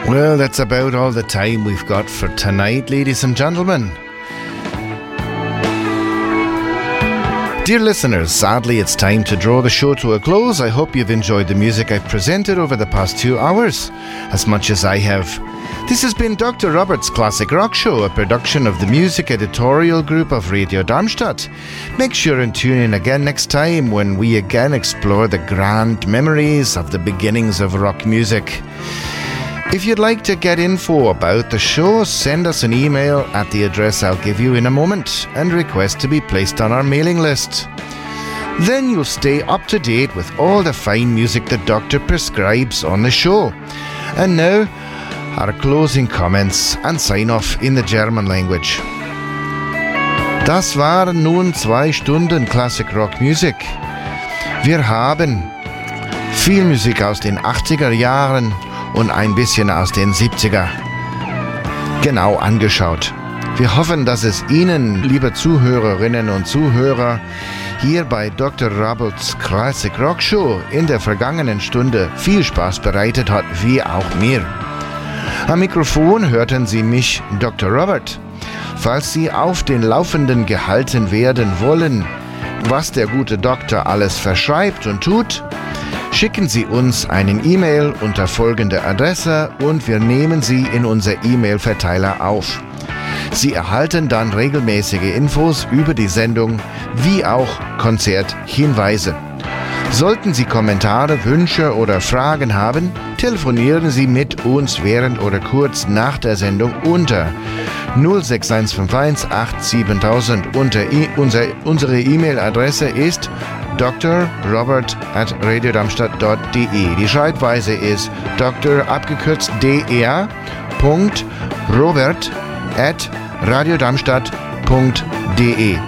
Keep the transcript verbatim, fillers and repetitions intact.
Well, that's about all the time we've got for tonight, ladies and gentlemen. Dear listeners, sadly it's time to draw the show to a close. I hope you've enjoyed the music I've presented over the past two hours, as much as I have. This has been Doctor Robert's Classic Rock Show, a production of the Music Editorial Group of Radio Darmstadt. Make sure and tune in again next time when we again explore the grand memories of the beginnings of rock music. If you'd like to get info about the show, send us an email at the address I'll give you in a moment and request to be placed on our mailing list. Then you'll stay up to date with all the fine music the Doctor prescribes on the show. And now, our closing comments and sign-off in the German language. Das waren nun zwei Stunden Classic Rock Music. Wir haben viel Musik aus den achtziger Jahren und ein bisschen aus den siebziger genau angeschaut. Wir hoffen, dass es Ihnen, liebe Zuhörerinnen und Zuhörer, hier bei Doktor Roberts Classic Rock Show in der vergangenen Stunde viel Spaß bereitet hat, wie auch mir. Am Mikrofon hörten Sie mich, Doktor Robert. Falls Sie auf den Laufenden gehalten werden wollen, was der gute Doktor alles verschreibt und tut, schicken Sie uns einen E-Mail unter folgender Adresse und wir nehmen Sie in unser E-Mail-Verteiler auf. Sie erhalten dann regelmäßige Infos über die Sendung, wie auch Konzerthinweise. Sollten Sie Kommentare, Wünsche oder Fragen haben, telefonieren Sie mit uns während oder kurz nach der Sendung unter null sechs eins fünf eins acht sieben tausend. Unter I- unser, unsere E-Mail-Adresse ist d r robert at radiodarmstadt dot d e. Die Schreibweise ist Dr. abgekürzt dr. Robert at radiodarmstadt punkt de.